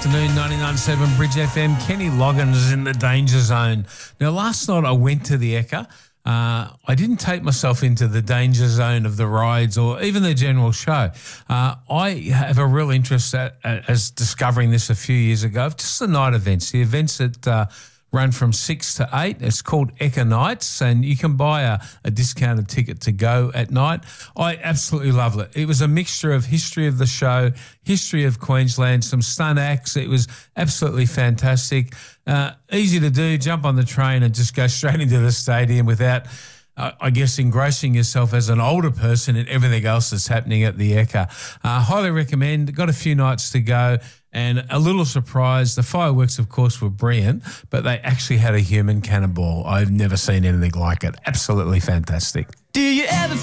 afternoon, 99.7 Bridge FM. Kenny Loggins is in the danger zone. Now, last night I went to the Ekka. I didn't take myself into the danger zone of the rides or even the general show. I have a real interest as discovering this a few years ago of just the night events, the events that run from 6 to 8. It's called Ekka Nights, and you can buy a discounted ticket to go at night. I absolutely love it. It was a mixture of history of the show, history of Queensland, some stunt acts. It was absolutely fantastic. Easy to do, jump on the train and just go straight into the stadium without, I guess, engrossing yourself as an older person in everything else that's happening at the Ekka. Highly recommend. Got a few nights to go. And a little surprise, the fireworks, of course, were brilliant, but they actually had a human cannonball. I've never seen anything like it. Absolutely fantastic. Do you ever